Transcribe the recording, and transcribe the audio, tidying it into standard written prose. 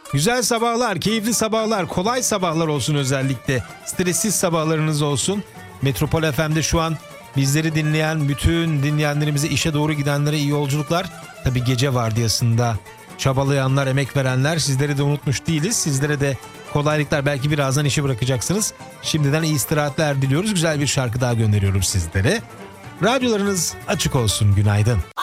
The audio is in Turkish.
Güzel sabahlar, keyifli sabahlar, kolay sabahlar olsun özellikle. Stressiz sabahlarınız olsun. Metropol FM'de şu an bizleri dinleyen bütün dinleyenlerimize, işe doğru gidenlere iyi yolculuklar. Tabii gece vardiyasında çabalayanlar, emek verenler, sizleri de unutmuş değiliz. Sizlere de kolaylıklar, belki birazdan işi bırakacaksınız. Şimdiden iyi istirahatler diliyoruz. Güzel bir şarkı daha gönderiyoruz sizlere. Radyolarınız açık olsun, günaydın.